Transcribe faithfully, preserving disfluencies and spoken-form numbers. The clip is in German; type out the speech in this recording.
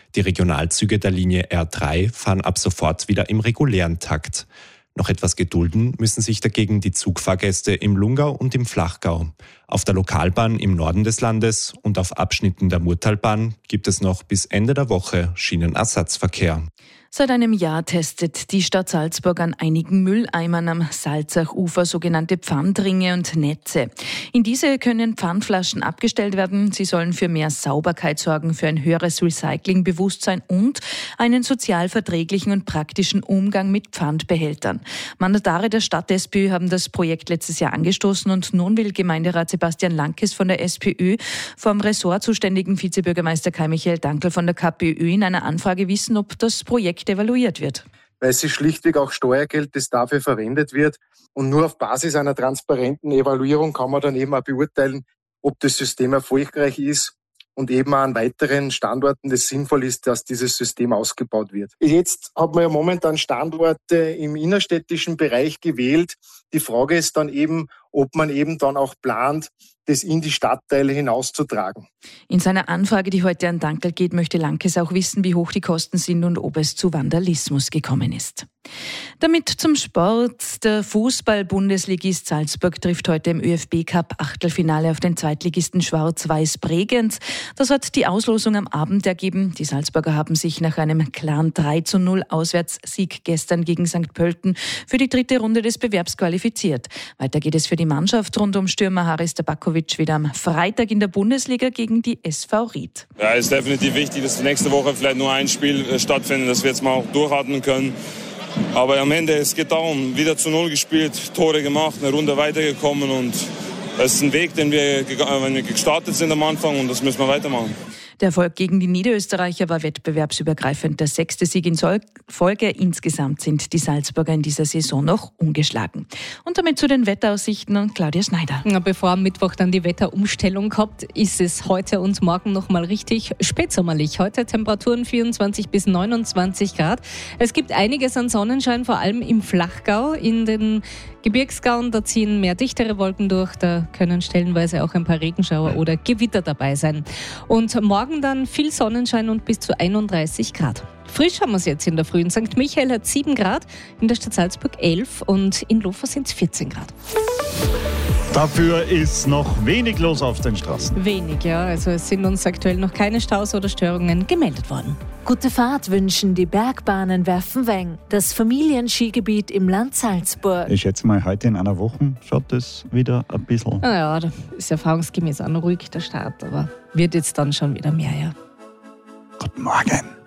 Die Regionalzüge der Linie R drei fahren ab sofort wieder im regulären Takt. Noch etwas gedulden müssen sich dagegen die Zugfahrgäste im Lungau und im Flachgau. Auf der Lokalbahn im Norden des Landes und auf Abschnitten der Murtalbahn gibt es noch bis Ende der Woche Schienenersatzverkehr. Seit einem Jahr testet die Stadt Salzburg an einigen Mülleimern am Salzachufer sogenannte Pfandringe und Netze. In diese können Pfandflaschen abgestellt werden. Sie sollen für mehr Sauberkeit sorgen, für ein höheres Recyclingbewusstsein und einen sozial verträglichen und praktischen Umgang mit Pfandbehältern. Mandatare der Stadt-SPÖ haben das Projekt letztes Jahr angestoßen und nun will Gemeinderat Sebastian Lankes von der SPÖ vom ressortzuständigen Vizebürgermeister Kai-Michael Dankl von der KPÖ in einer Anfrage wissen, ob das Projekt evaluiert wird. Weil es ist schlichtweg auch Steuergeld, das dafür verwendet wird. Und nur auf Basis einer transparenten Evaluierung kann man dann eben auch beurteilen, ob das System erfolgreich ist und eben auch an weiteren Standorten das sinnvoll ist, dass dieses System ausgebaut wird. Jetzt hat man ja momentan Standorte im innerstädtischen Bereich gewählt. Die Frage ist dann eben, ob man eben dann auch plant, das in die Stadtteile hinauszutragen. In seiner Anfrage, die heute an Dankl geht, möchte Lankes auch wissen, wie hoch die Kosten sind und ob es zu Vandalismus gekommen ist. Damit zum Sport. Der Fußball-Bundesligist Salzburg trifft heute im ÖFB-Cup-Achtelfinale auf den Zweitligisten Schwarz-Weiß Bregenz. Das hat die Auslosung am Abend ergeben. Die Salzburger haben sich nach einem klaren drei zu null Auswärtssieg gestern gegen Sankt Pölten für die dritte Runde des Bewerbs qualifiziert. Weiter geht es für die Mannschaft rund um Stürmer Haris Tabakovic wieder am Freitag in der Bundesliga gegen die S V Ried. Ja, es ist definitiv wichtig, dass nächste Woche vielleicht nur ein Spiel stattfindet, dass wir jetzt mal auch durchatmen können. Aber am Ende, es geht darum, wieder zu Null gespielt, Tore gemacht, eine Runde weitergekommen und das ist ein Weg, den wir gestartet sind am Anfang und das müssen wir weitermachen. Der Erfolg gegen die Niederösterreicher war wettbewerbsübergreifend der sechste Sieg in Folge. Insgesamt sind die Salzburger in dieser Saison noch ungeschlagen. Und damit zu den Wetteraussichten und Claudia Schneider. Bevor am Mittwoch dann die Wetterumstellung kommt, ist es heute und morgen noch mal richtig spätsommerlich. Heute Temperaturen vierundzwanzig bis neunundzwanzig Grad. Es gibt einiges an Sonnenschein, vor allem im Flachgau. In den Gebirgsgauen, da ziehen mehr dichtere Wolken durch. Da können stellenweise auch ein paar Regenschauer oder Gewitter dabei sein. Und morgen dann viel Sonnenschein und bis zu einunddreißig Grad. Frisch haben wir es jetzt in der Früh. In Sankt Michael hat sieben Grad, in der Stadt Salzburg elf und in Lofer sind es vierzehn Grad. Dafür ist noch wenig los auf den Straßen. Wenig, ja. Also es sind uns aktuell noch keine Staus oder Störungen gemeldet worden. Gute Fahrt wünschen die Bergbahnen Werfenweng, das Familienskigebiet im Land Salzburg. Ich schätze mal, heute in einer Woche schaut das wieder ein bisschen. Naja, da ist erfahrungsgemäß auch noch ruhig der Start, aber wird jetzt dann schon wieder mehr, ja. Guten Morgen.